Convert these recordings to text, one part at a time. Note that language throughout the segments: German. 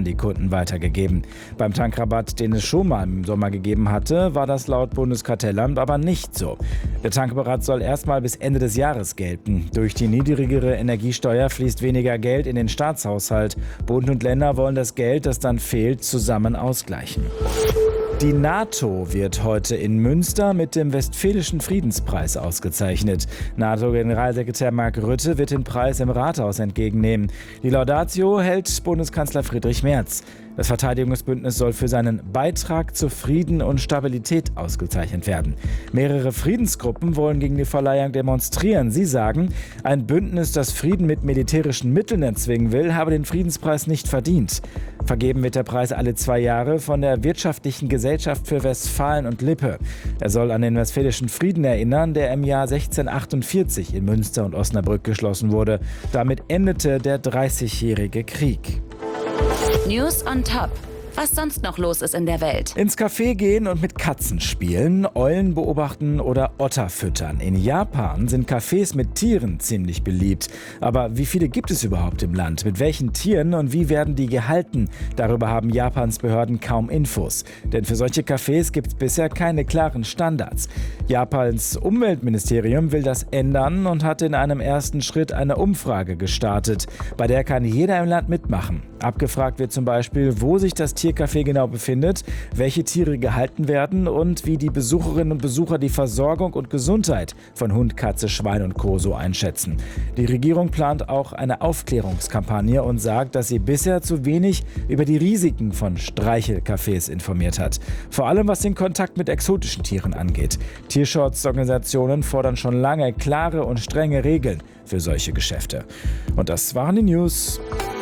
an die Kunden weitergegeben. Beim Tankrabatt, den es schon mal im Sommer gegeben hatte, war das laut Bundeskartellamt aber nicht so. Der Tankrabatt soll erstmal bis Ende des Jahres gelten. Durch die niedrigere Energiesteuer fließt weniger Geld in den Staatshaushalt. Bund und Länder wollen das Geld, das dann fehlt, zusammen ausgleichen. Die NATO wird heute in Münster mit dem Westfälischen Friedenspreis ausgezeichnet. NATO-Generalsekretär Mark Rutte wird den Preis im Rathaus entgegennehmen. Die Laudatio hält Bundeskanzler Friedrich Merz. Das Verteidigungsbündnis soll für seinen Beitrag zu Frieden und Stabilität ausgezeichnet werden. Mehrere Friedensgruppen wollen gegen die Verleihung demonstrieren. Sie sagen, ein Bündnis, das Frieden mit militärischen Mitteln erzwingen will, habe den Friedenspreis nicht verdient. Vergeben wird der Preis alle 2 Jahre von der Wirtschaftlichen Gesellschaft für Westfalen und Lippe. Er soll an den Westfälischen Frieden erinnern, der im Jahr 1648 in Münster und Osnabrück geschlossen wurde. Damit endete der 30-jährige Krieg. News on Top. Was sonst noch los ist in der Welt. Ins Café gehen und mit Katzen spielen, Eulen beobachten oder Otter füttern. In Japan sind Cafés mit Tieren ziemlich beliebt. Aber wie viele gibt es überhaupt im Land? Mit welchen Tieren und wie werden die gehalten? Darüber haben Japans Behörden kaum Infos. Denn für solche Cafés gibt es bisher keine klaren Standards. Japans Umweltministerium will das ändern und hat in einem ersten Schritt eine Umfrage gestartet. Bei der kann jeder im Land mitmachen. Abgefragt wird zum Beispiel, wo sich das Tiercafé genau befindet, welche Tiere gehalten werden und wie die Besucherinnen und Besucher die Versorgung und Gesundheit von Hund, Katze, Schwein und Co. so einschätzen. Die Regierung plant auch eine Aufklärungskampagne und sagt, dass sie bisher zu wenig über die Risiken von Streichelcafés informiert hat. Vor allem was den Kontakt mit exotischen Tieren angeht. Tierschutzorganisationen fordern schon lange klare und strenge Regeln für solche Geschäfte. Und das waren die News.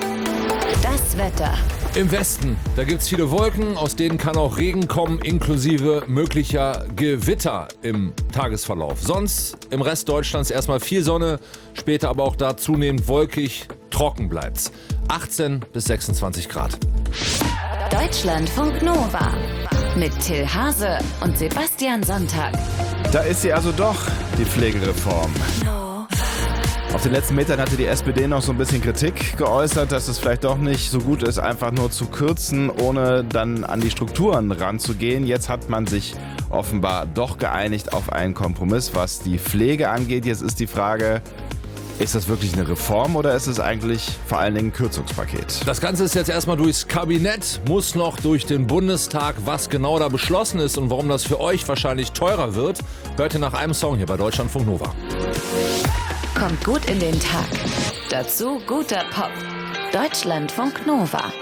Das Wetter. Im Westen, da gibt es viele Wolken, aus denen kann auch Regen kommen, inklusive möglicher Gewitter im Tagesverlauf. Sonst im Rest Deutschlands erstmal viel Sonne, später aber auch da zunehmend wolkig, trocken bleibt's. 18 bis 26 Grad. Deutschlandfunk Nova mit Till Hase und Sebastian Sonntag. Da ist sie also doch, die Pflegereform. Auf den letzten Metern hatte die SPD noch so ein bisschen Kritik geäußert, dass es vielleicht doch nicht so gut ist, einfach nur zu kürzen, ohne dann an die Strukturen ranzugehen. Jetzt hat man sich offenbar doch geeinigt auf einen Kompromiss, was die Pflege angeht. Jetzt ist die Frage, ist das wirklich eine Reform oder ist es eigentlich vor allen Dingen ein Kürzungspaket? Das Ganze ist jetzt erstmal durchs Kabinett, muss noch durch den Bundestag. Was genau da beschlossen ist und warum das für euch wahrscheinlich teurer wird, hört ihr nach einem Song hier bei Deutschlandfunk Nova. Kommt gut in den Tag. Dazu guter Pop. Deutschlandfunk Nova.